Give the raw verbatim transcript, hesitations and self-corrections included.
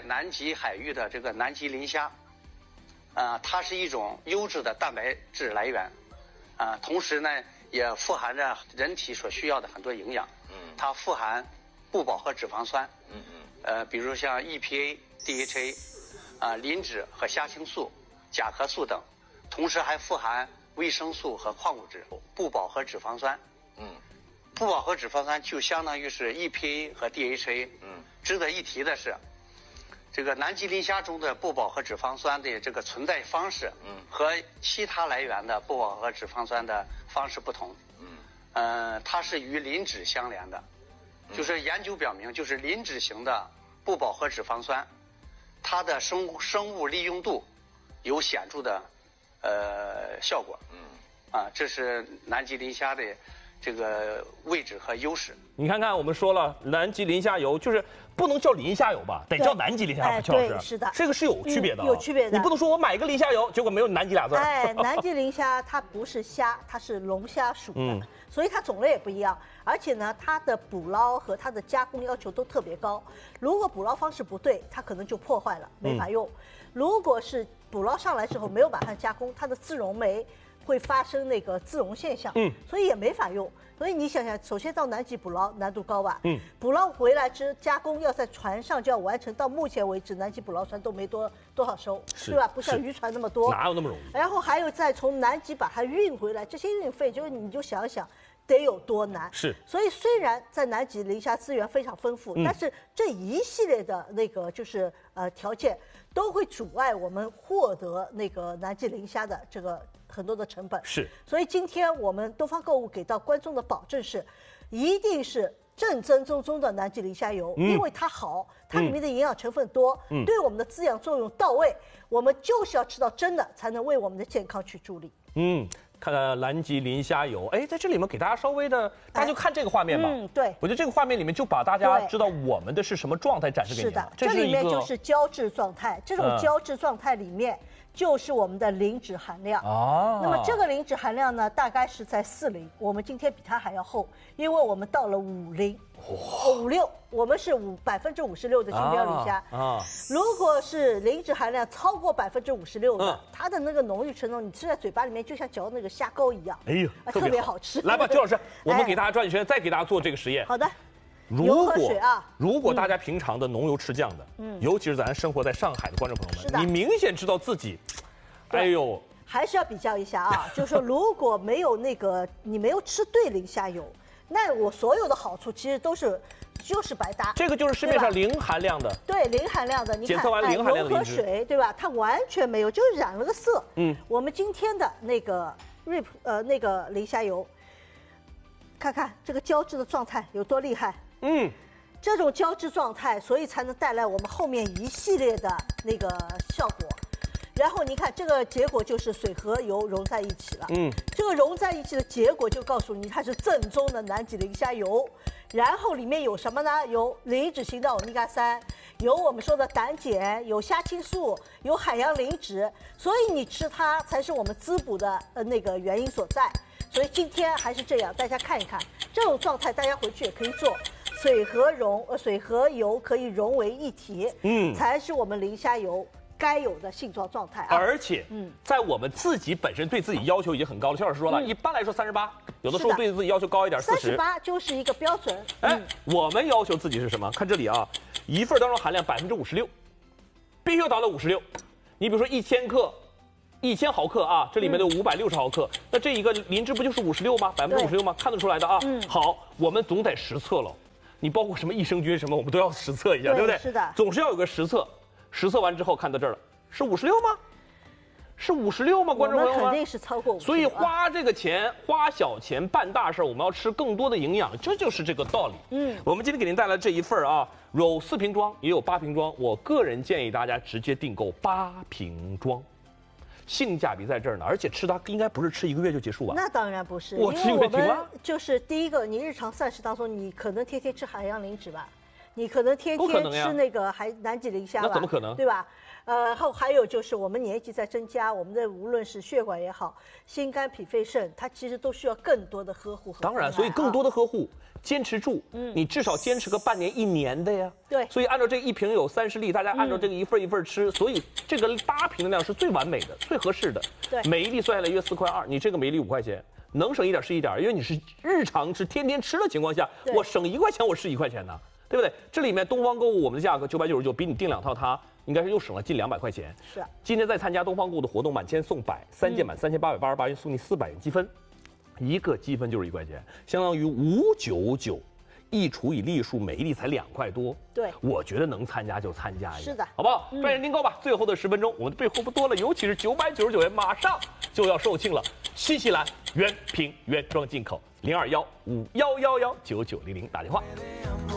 南极海域的这个南极磷虾，啊、呃，它是一种优质的蛋白质来源，啊、呃，同时呢也富含着人体所需要的很多营养。嗯，它富含不饱和脂肪酸。嗯嗯。呃，比如像 E P A、D H A， 啊、呃，磷脂和虾青素、甲壳素等，同时还富含维生素和矿物质、不饱和脂肪酸。嗯。不饱和脂肪酸就相当于是 E P A 和 D H A。嗯，值得一提的是，这个南极磷虾中的不饱和脂肪酸的这个存在方式，嗯，和其他来源的不饱和脂肪酸的方式不同。嗯，呃，它是与磷脂相连的，就是研究表明，就是磷脂型的不饱和脂肪酸，它的生物生物利用度有显著的呃效果。嗯，啊，这是南极磷虾的这个位置和优势。 你看看，我们说了，南极磷虾油就是不能叫磷虾油吧，得叫南极磷虾油。 哎， 邱老师， 对，是的， 这个是有区别的、啊嗯，有区别的。 你不能说我买个磷虾油，结果没有南极俩字。 哎，南极磷虾它不是虾，它是龙虾属的，嗯、所以它种类也不一样，而且呢，它的捕捞和它的加工要求都特别高。如果捕捞方式不对，它可能就破坏了，没法用。嗯、如果是捕捞上来之后没有把它加工，它的自溶酶会发生那个自溶现象，嗯，所以也没法用。所以你想想，首先到南极捕捞难度高吧？嗯，捕捞回来之加工要在船上就要完成，到目前为止南极捕捞船都没多多少艘，对吧？不像渔船那么多， 哪有那么容易？ 然后还有再从南极把它运回来，这些运费就是你就想想得有多难。 是， 所以虽然在南极磷虾资源非常丰富，嗯、但是这一系列的那个就是呃条件都会阻碍我们获得那个南极磷虾的这个很多的成本。 是， 所以今天我们东方购物给到观众的保证是，一定是正正宗宗的南极磷虾油，嗯、因为它好，它里面的营养成分多，嗯、对我们的滋养作用到位。我们就是要吃到真的，才能为我们的健康去助力。 嗯。看看南极磷虾油，哎，在这里面给大家稍微的，大家就看这个画面吧。 嗯，对， 我觉得这个画面里面就把大家知道我们的是什么状态展示给你。 是的，这里面就是胶质状态，这种胶质状态里面就是我们的磷脂含量。哦，那么这个磷脂含量呢，大概是在四零，我们今天比它还要厚，因为我们到了五零。五六，我们是五百分之五十六的金标磷虾啊。如果是磷脂含量超过百分之五十六的，它的那个浓郁程度，你吃在嘴巴里面就像嚼那个虾膏一样。哎呦，特别好吃。 来吧，邱老师，我们给大家转一圈，再给大家做这个实验。 好的。 如果啊，如果大家平常的浓油赤酱的，嗯，尤其是咱生活在上海的观众朋友们，你明显知道自己，哎呦， 还是要比较一下啊。就是说，如果没有那个你没有吃对磷虾油。那我所有的好处其实都是，就是白搭。 这个就是市面上零含量的， 对零含量的，你看检测完零含量的油和水，对吧？它完全没有，就染了个色。嗯，我们今天的那个瑞普呃那个磷虾油，看看这个胶质的状态有多厉害。嗯，这种胶质状态，所以才能带来我们后面一系列的那个效果。然后你看这个结果就是水和油融在一起了，嗯，这个融在一起的结果就告诉你它是正宗的南极磷虾油。然后里面有什么呢？有磷脂型的欧米伽三，有我们说的胆碱，有虾青素，有海洋磷脂，所以你吃它才是我们滋补的呃那个原因所在。所以今天还是这样，大家看一看这种状态，大家回去也可以做。水和溶呃水和油可以融为一体，嗯，才是我们磷虾油该有的性状状态啊！ 而且，嗯，在我们自己本身对自己要求已经很高了。邱老师说了，嗯、一般来说三十八，有的时候对自己要求高一点，四十。 三十八就是一个标准。 哎、嗯，我们要求自己是什么？看这里啊，一份当中含量百分之五十六，必须要达到五十六。你比如说一千克，一千毫克啊，这里面的五百六十毫克，嗯、那这一个磷脂不就是五十六吗？百分之五十六吗？看得出来的啊。嗯，好，我们总得实测了。你包括什么益生菌什么，我们都要实测一下， 对, 对不对？ 是的， 总是要有个实测。实测完之后看到这儿了，是五十六吗？是五十六吗？观众朋友们， 肯定是超过五十六。 所以花这个钱，花小钱办大事，我们要吃更多的营养，这就是这个道理。嗯，我们今天给您带来这一份啊，有四瓶装，也有八瓶装。我个人建议大家直接订购八瓶装。性价比在这儿呢，而且吃它应该不是吃一个月就结束吧？ 那当然不是， 我吃一个月停了。 就是第一个，你日常膳食当中，你可能天天吃海洋磷脂吧。 你可能天天吃那个还南极磷虾吧？ 那怎么可能？ 对吧？呃，后还有就是我们年纪在增加，我们的无论是血管也好，心肝脾肺肾，它其实都需要更多的呵护和。 当然，所以更多的呵护，坚持住，嗯，你至少坚持个半年、一年的呀。 对。 所以按照这一瓶有三十粒，大家按照这个一份一份吃，所以这个八瓶的量是最完美的、最合适的。 对。 每一粒算下来约四块二，你这个每一粒五块钱，能省一点是一点，因为你是日常吃、天天吃的情况下，我省一块钱，我是一块钱呢。对不对？这里面东方购物我们的价格九百九十九，比你订两套它应该是又省了近两百块钱。 是、啊。 今天再参加东方购物的活动，满千送百，三件满三千八百八十八元送你四百元积分，一个积分就是一块钱，相当于五九九，一除以粒数，每一粒才两块多。 对， 我觉得能参加就参加一下。 是的， 好不好？抓紧订购吧！最后的十分钟，我们的备货不多了，尤其是九百九十九元，马上就要售罄了。新西兰原瓶原装进口，零二幺五幺幺幺九九零零打电话。